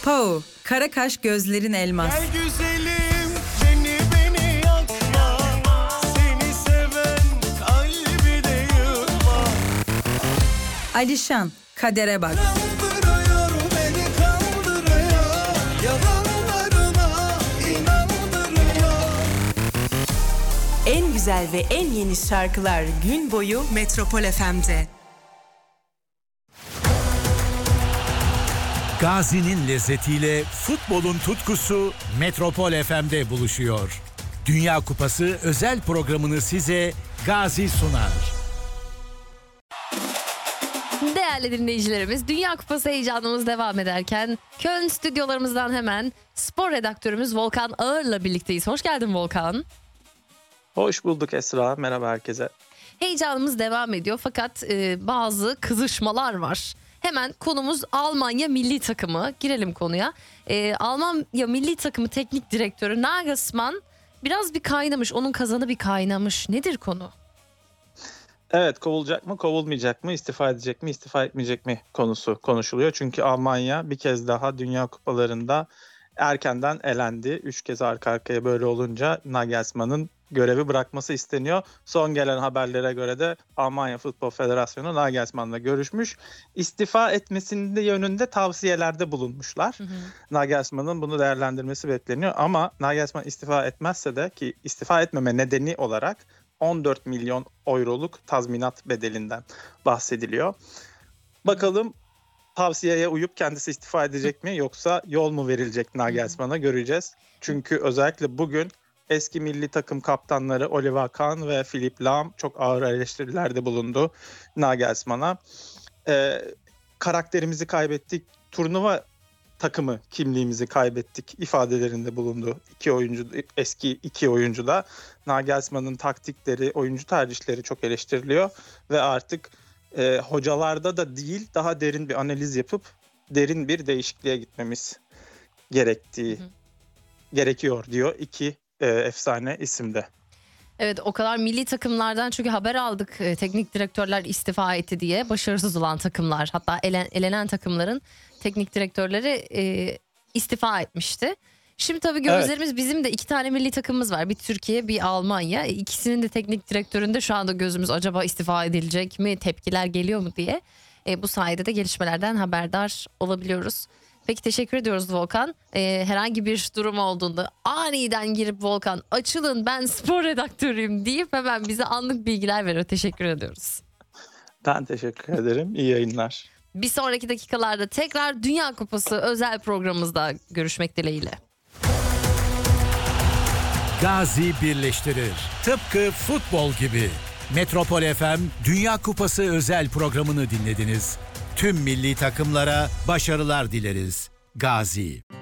Pau, kara kaş gözlerin elmas. Gel güzelim, beni yakma. Seni seven kalbi de yıkma. Alişan, kadere bak. Kandırıyor beni kandırıyor. Yalanlarına inandırıyor. En güzel ve en yeni şarkılar gün boyu Metropol FM'de. Gazi'nin lezzetiyle futbolun tutkusu Metropol FM'de buluşuyor. Dünya Kupası özel programını size Gazi sunar. Değerli dinleyicilerimiz, Dünya Kupası heyecanımız devam ederken Köln stüdyolarımızdan hemen spor redaktörümüz Volkan Ağır'la birlikteyiz. Hoş geldin Volkan. Hoş bulduk Esra. Merhaba herkese. Heyecanımız devam ediyor fakat bazı kızışmalar var. Hemen konumuz Almanya milli takımı. Girelim konuya. Almanya milli takımı teknik direktörü Nagelsmann biraz bir kaynamış. Onun kazanı bir kaynamış. Nedir konu? Evet, kovulacak mı, kovulmayacak mı, istifa edecek mi, istifa etmeyecek mi konusu konuşuluyor. Çünkü Almanya bir kez daha Dünya Kupalarında erkenden elendi. 3 kez arka arkaya böyle olunca Nagelsmann'ın görevi bırakması isteniyor. Son gelen haberlere göre de Almanya Futbol Federasyonu Nagelsmann'la görüşmüş. İstifa etmesinin yönünde tavsiyelerde bulunmuşlar. Nagelsmann'ın bunu değerlendirmesi bekleniyor. Ama Nagelsmann istifa etmezse de, ki istifa etmeme nedeni olarak 14 milyon euroluk tazminat bedelinden bahsediliyor. Bakalım tavsiyeye uyup kendisi istifa edecek mi, yoksa yol mu verilecek Nagelsmann'a, göreceğiz. Çünkü özellikle bugün eski milli takım kaptanları Oliver Kahn ve Philipp Lahm çok ağır eleştirilerde bulundu Nagelsmann'a. Karakterimizi kaybettik, turnuva takımı kimliğimizi kaybettik ifadelerinde bulundu eski iki oyuncu da. Nagelsmann'ın taktikleri, oyuncu tercihleri çok eleştiriliyor ve artık hocalarda da değil, daha derin bir analiz yapıp derin bir değişikliğe gitmemiz gerekiyor diyor iki efsane isimde. Evet, o kadar milli takımlardan çünkü haber aldık teknik direktörler istifa etti diye. Başarısız olan takımlar, hatta elenen takımların teknik direktörleri istifa etmişti. Şimdi tabii gözlerimiz, bizim de 2 tane milli takımımız var. Bir Türkiye, bir Almanya. İkisinin de teknik direktöründe şu anda gözümüz acaba istifa edilecek mi, tepkiler geliyor mu diye. Bu sayede de gelişmelerden haberdar olabiliyoruz. Peki, teşekkür ediyoruz Volkan. Herhangi bir durum olduğunda aniden girip Volkan açılın ben spor redaktörüyüm deyip hemen bize anlık bilgiler veriyor. Teşekkür ediyoruz. Ben teşekkür ederim. İyi yayınlar. Bir sonraki dakikalarda tekrar Dünya Kupası özel programımızda görüşmek dileğiyle. Gazi birleştirir. Tıpkı futbol gibi. Metropol FM Dünya Kupası özel programını dinlediniz. Tüm milli takımlara başarılar dileriz. Gazi.